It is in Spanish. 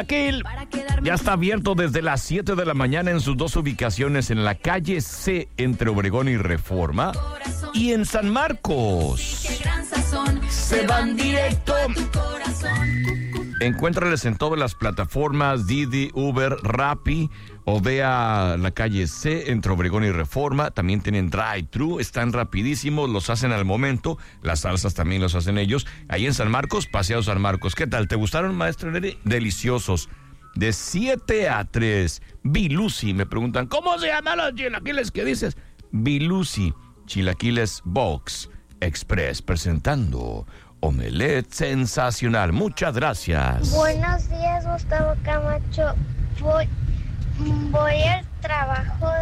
Chilaquil ya está abierto desde las 7 de la mañana en sus dos ubicaciones, en la calle C entre Obregón y Reforma y en San Marcos. Se van directo. Encuéntrales en todas las plataformas Didi, Uber, Rappi, o ve a la calle C entre Obregón y Reforma. También tienen drive-thru, están rapidísimos, los hacen al momento. Las salsas también los hacen ellos. Ahí en San Marcos, Paseo San Marcos. ¿Qué tal? ¿Te gustaron, maestro Neri? Deliciosos. De 7 a 3. Bilusi, me preguntan, ¿cómo se llaman los chilaquiles que dices? Bilusi, Chilaquiles Box Express, presentando Omelette sensacional. Muchas gracias. Buenos días, Gustavo Camacho. Voy al trabajo